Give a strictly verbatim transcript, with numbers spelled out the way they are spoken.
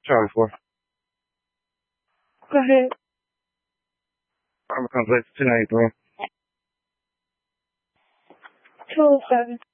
Charlie four. Go ahead. I'm complex two ninety three. Two oh seven.